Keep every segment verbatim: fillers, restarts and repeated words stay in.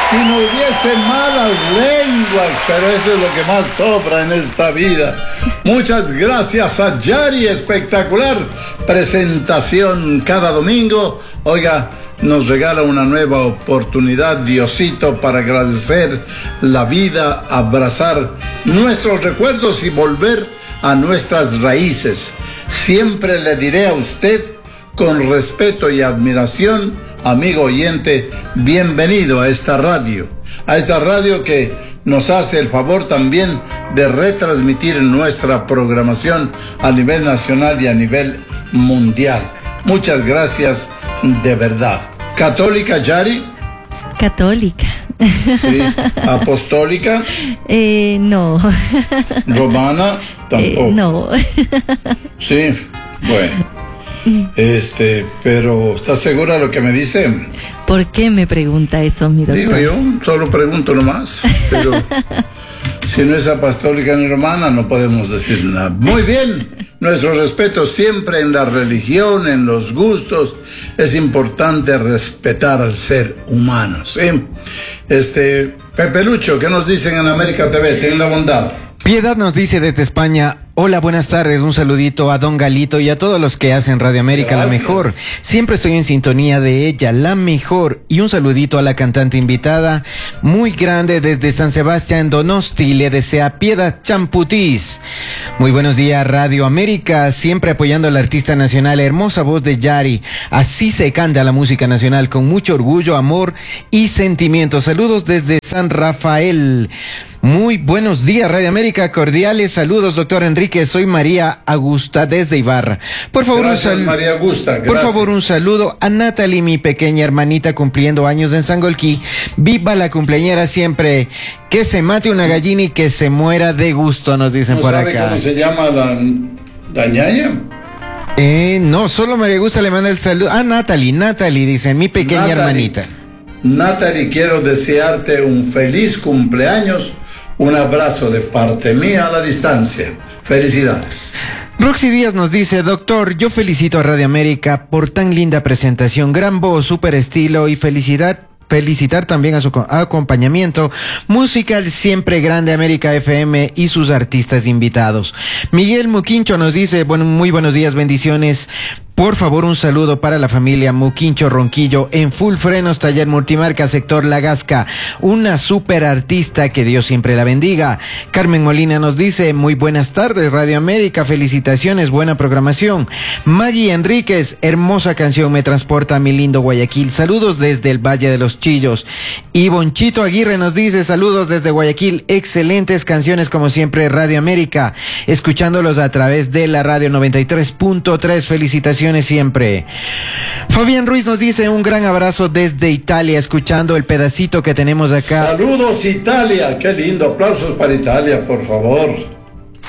si no hubiese malas lenguas, pero eso es lo que más sobra en esta vida. Muchas gracias a Yari, espectacular presentación cada domingo. Oiga, nos regala una nueva oportunidad, Diosito, para agradecer la vida, abrazar nuestros recuerdos y volver a nuestras raíces. Siempre le diré a usted, con respeto y admiración, amigo oyente, bienvenido a esta radio, a esta radio que nos hace el favor también de retransmitir nuestra programación a nivel nacional y a nivel mundial. Muchas gracias, de verdad. ¿Católica, Yari? Católica. Sí. ¿Apostólica? Eh, no. ¿Romana? Tampoco. Eh, no. Sí, bueno. Este, pero ¿estás segura de lo que me dicen? ¿Por qué me pregunta eso, mi doctor? Digo yo, solo pregunto nomás, pero si no es apostólica ni romana no podemos decir nada. Muy bien, nuestro respeto siempre en la religión, en los gustos. Es importante respetar al ser humano, ¿sí? Este, Pepe Lucho, ¿qué nos dicen en América T V? Ten la bondad. Piedad nos dice desde España: hola, buenas tardes, un saludito a Don Galito y a todos los que hacen Radio América. Gracias. La mejor. Siempre estoy en sintonía de ella, la mejor. Y un saludito a la cantante invitada, muy grande desde San Sebastián, Donosti, le desea Piedad Champutís. Muy buenos días, Radio América, siempre apoyando a la artista nacional, hermosa voz de Yari. Así se canta la música nacional, con mucho orgullo, amor y sentimiento. Saludos desde San Rafael. Muy buenos días, Radio América, cordiales saludos, doctor Enrique. Soy María Augusta desde Ibarra. Por favor, gracias, un sal... María Augusta. Gracias. Por favor, un saludo a Natalie, mi pequeña hermanita cumpliendo años en Sangolquí. Viva la cumpleañera siempre. Que se mate una gallina y que se muera de gusto, nos dicen ¿No por sabe acá. cómo se llama la, la ñaña? Eh, no, solo María Augusta le manda el saludo. Ah, Natalie, Natalie, dicen, mi pequeña Natalie, hermanita. Natalie, quiero desearte un feliz cumpleaños. Un abrazo de parte mía a la distancia. Felicidades. Roxy Díaz nos dice: doctor, yo felicito a Radio América por tan linda presentación, gran voz, súper estilo y felicidad. Felicitar también a su acompañamiento musical siempre grande, América F M y sus artistas invitados. Miguel Muquincho nos dice: bueno, muy buenos días, bendiciones. Por favor, un saludo para la familia Muquincho Ronquillo en Full Frenos, Taller Multimarca, sector La Gasca. Una super artista, que Dios siempre la bendiga. Carmen Molina nos dice: muy buenas tardes, Radio América, felicitaciones, buena programación. Maggie Enríquez: hermosa canción, me transporta a mi lindo Guayaquil. Saludos desde el Valle de los Chillos. Y Bonchito Aguirre nos dice: saludos desde Guayaquil, excelentes canciones como siempre, Radio América, escuchándolos a través de la radio noventa y tres punto tres, felicitaciones siempre. Fabián Ruiz nos dice: un gran abrazo desde Italia, escuchando el pedacito que tenemos acá. Saludos, Italia, qué lindo, aplausos para Italia, por favor.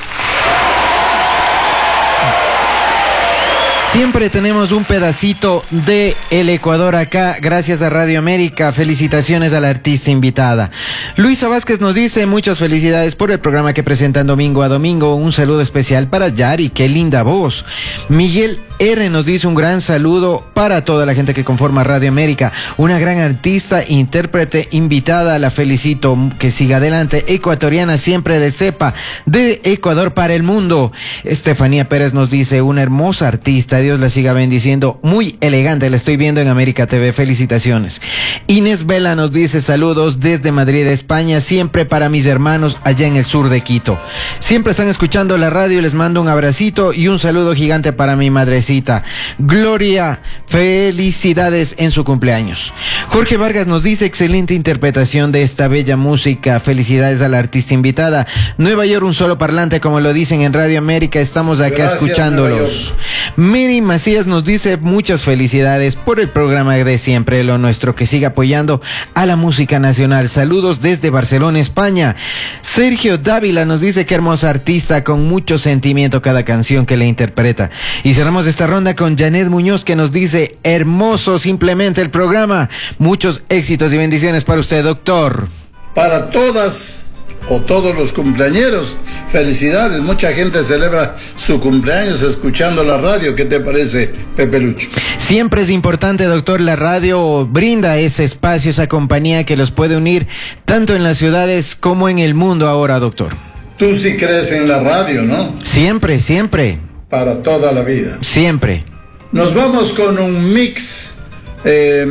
Siempre tenemos un pedacito de el Ecuador acá, gracias a Radio América. Felicitaciones a la artista invitada. Luisa Vázquez nos dice: muchas felicidades por el programa que presentan domingo a domingo. Un saludo especial para Yari, qué linda voz. Miguel R nos dice: un gran saludo para toda la gente que conforma Radio América. Una gran artista, intérprete, invitada, la felicito, que siga adelante. Ecuatoriana siempre de cepa, de Ecuador para el mundo. Estefanía Pérez nos dice: una hermosa artista, Dios la siga bendiciendo, muy elegante, la estoy viendo en América T V, felicitaciones. Inés Vela nos dice: saludos desde Madrid, España, siempre para mis hermanos allá en el sur de Quito. Siempre están escuchando la radio, les mando un abracito y un saludo gigante para mi madrecita. Gloria, felicidades en su cumpleaños. Jorge Vargas nos dice: excelente interpretación de esta bella música, felicidades a la artista invitada. Nueva York, un solo parlante, como lo dicen en Radio América, estamos acá. Gracias, escuchándolos. Mary Macías nos dice: muchas felicidades por el programa de siempre, lo nuestro, que siga apoyando a la música nacional. Saludos desde Barcelona, España. Sergio Dávila nos dice: qué hermosa artista, con mucho sentimiento cada canción que le interpreta. Y cerramos esta ronda con Janet Muñoz, que nos dice: hermoso simplemente el programa. Muchos éxitos y bendiciones para usted, doctor. Para todas o todos los cumpleañeros. Felicidades, mucha gente celebra su cumpleaños escuchando la radio. ¿Qué te parece, Pepe Lucho? Siempre es importante, doctor, la radio brinda ese espacio, esa compañía que los puede unir tanto en las ciudades como en el mundo ahora, doctor. Tú sí crees en la radio, ¿no? Siempre, siempre. Para toda la vida. Siempre. Nos vamos con un mix eh,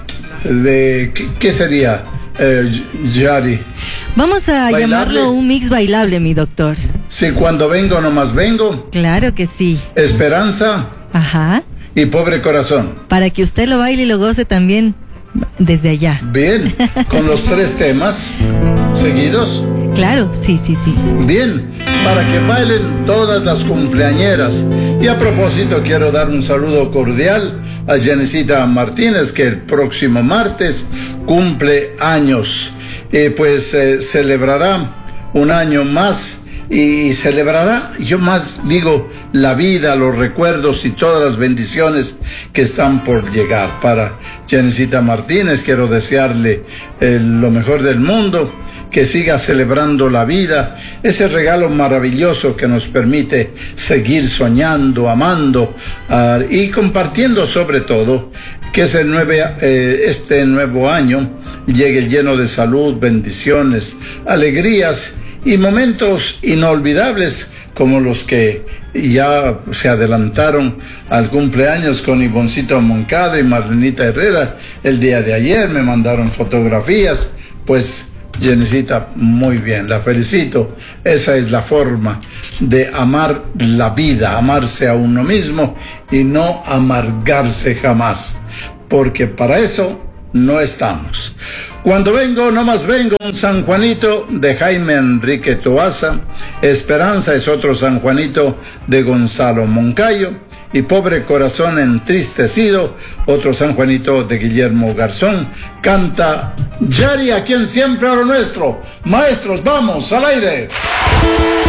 de... ¿qué, qué sería, eh, Yari? Vamos a ¿Bailable? llamarlo un mix bailable, mi doctor. Si cuando vengo nomás vengo. Claro que sí. Esperanza. Ajá. Y Pobre Corazón. Para que usted lo baile y lo goce también desde allá. Bien, con los tres temas seguidos. Claro, sí, sí, sí. Bien, para que bailen todas las cumpleañeras. Y a propósito, quiero dar un saludo cordial a Jenesita Martínez, que el próximo martes cumple años. Eh, pues eh, celebrará un año más y celebrará, yo más digo, la vida, los recuerdos y todas las bendiciones que están por llegar. Para Jenesita Martínez quiero desearle eh, lo mejor del mundo, que siga celebrando la vida, ese regalo maravilloso que nos permite seguir soñando, amando uh, y compartiendo, sobre todo, que ese nueve, eh, este nuevo año llegue lleno de salud, bendiciones, alegrías y momentos inolvidables como los que ya se adelantaron al cumpleaños con Ivoncito Moncada y Marlenita Herrera el día de ayer. Me mandaron fotografías, pues Jenesita, muy bien, la felicito. Esa es la forma de amar la vida, amarse a uno mismo y no amargarse jamás, porque para eso no estamos. Cuando vengo, no más vengo, un San Juanito de Jaime Enrique Toaza. Esperanza es otro San Juanito de Gonzalo Moncayo. Y Pobre Corazón Entristecido, otro San Juanito de Guillermo Garzón. Canta Yari, a quien siempre a lo nuestro. Maestros, vamos al aire.